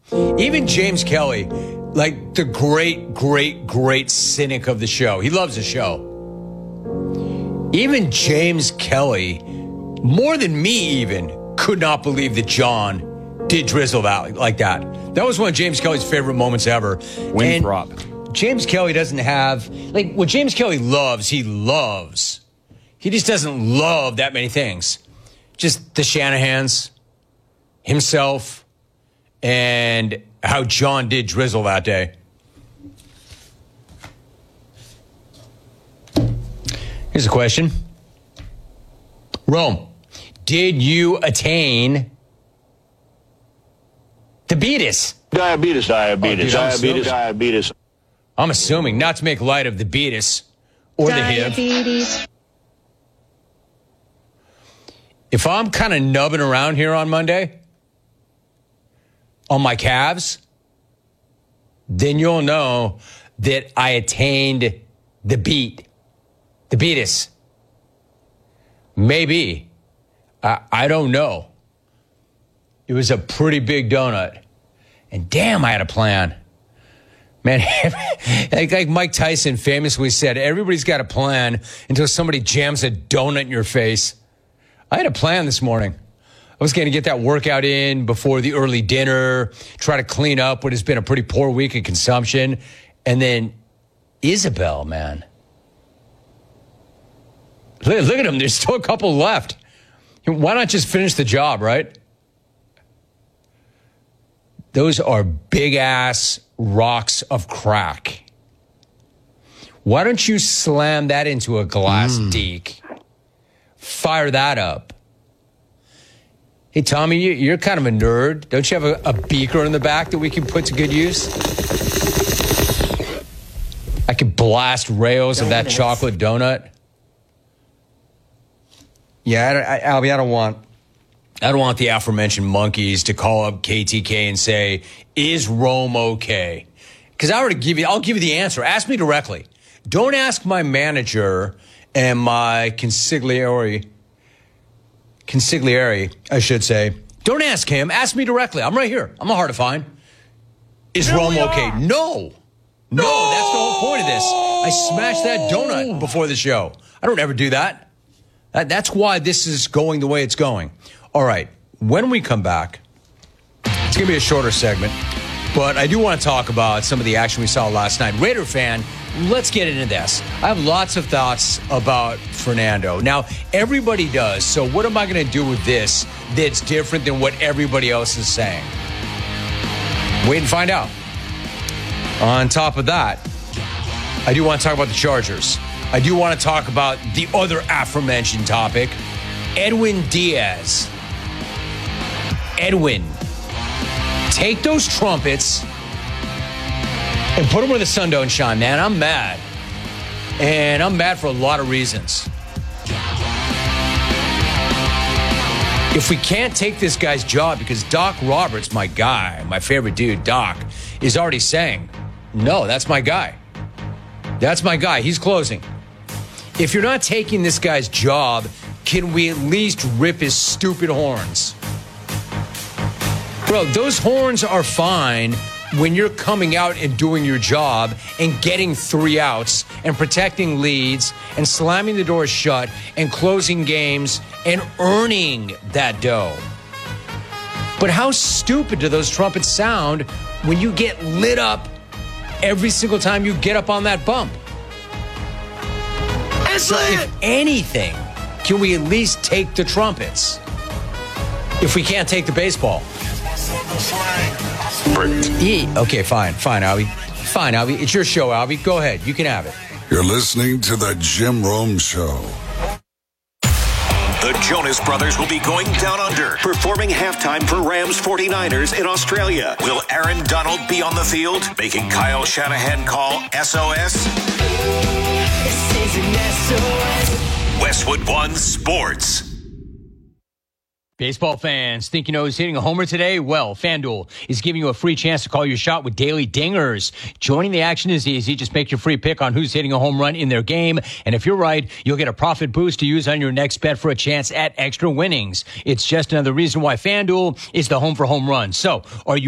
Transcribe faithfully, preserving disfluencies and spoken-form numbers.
Even James Kelly, like the great, great, great cynic of the show. He loves the show. Even James Kelly, more than me even, could not believe that John did drizzle that like that. That was one of James Kelly's favorite moments ever. Winthrop. And James Kelly doesn't have, like, what James Kelly loves, he loves. He just doesn't love that many things. Just the Shanahans, himself, and how John did drizzle that day. Here's a question. Rome, did you attain the beatus? Diabetes, diabetes, Oh, dude, I'm diabetes, assuming. diabetes. I'm assuming, not to make light of the beatus or the H I V. Diabetes. If I'm kind of nubbing around here on Monday on my calves, then you'll know that I attained the beat, the beatus. Maybe. I, I don't know. It was a pretty big donut. And damn, I had a plan. Man, like, like Mike Tyson famously said, everybody's got a plan until somebody jams a donut in your face. I had a plan this morning. I was going to get that workout in before the early dinner, try to clean up what has been a pretty poor week of consumption. And then Isabel, man. Look, look at them. There's still a couple left. Why not just finish the job, right? Those are big-ass rocks of crack. Why don't you slam that into a glass mm. deke? Fire that up. Hey, Tommy, you, you're kind of a nerd. Don't you have a, a beaker in the back that we can put to good use? I could blast rails of that chocolate donut. Yeah, I, I, Albie, I don't want... I don't want the aforementioned monkeys to call up K T K and say, is Rome okay? Because I already give you, I'll give you the answer. Ask me directly. Don't ask my manager and my consigliere, consigliere, I should say. Don't ask him. Ask me directly. I'm right here. I'm not hard to find. Is Here Rome we okay? are. No. No, No! that's the whole point of this. I smashed that donut before the show. I don't ever do that. that. That's why this is going the way it's going. All right, when we come back, it's going to be a shorter segment, but I do want to talk about some of the action we saw last night. Raider fan, let's get into this. I have lots of thoughts about Fernando. Now, everybody does, so what am I going to do with this that's different than what everybody else is saying? Wait and find out. On top of that, I do want to talk about the Chargers. I do want to talk about the other aforementioned topic, Edwin Diaz. Edwin, take those trumpets and put them where the sun don't shine, man. I'm mad. And I'm mad for a lot of reasons. If we can't take this guy's job, because Doc Roberts, my guy, my favorite dude, Doc, is already saying, no, that's my guy. That's my guy. He's closing. If you're not taking this guy's job, can we at least rip his stupid horns? Bro, those horns are fine when you're coming out and doing your job and getting three outs and protecting leads and slamming the doors shut and closing games and earning that dough. But how stupid do those trumpets sound when you get lit up every single time you get up on that bump? So if anything, can we at least take the trumpets? If we can't take the baseball. Yeah, okay, fine, fine, Albie. Fine, Albie. It's your show, Albie. Go ahead. You can have it. You're listening to The Jim Rome Show. The Jonas Brothers will be going down under, performing halftime for Rams forty-niners in Australia. Will Aaron Donald be on the field, making Kyle Shanahan call S O S? This is an S O S. Westwood One Sports. Baseball fans, think you know who's hitting a homer today? Well, FanDuel is giving you a free chance to call your shot with daily dingers. Joining the action is easy. Just make your free pick on who's hitting a home run in their game. And if you're right, you'll get a profit boost to use on your next bet for a chance at extra winnings. It's just another reason why FanDuel is the home for home runs. So, are you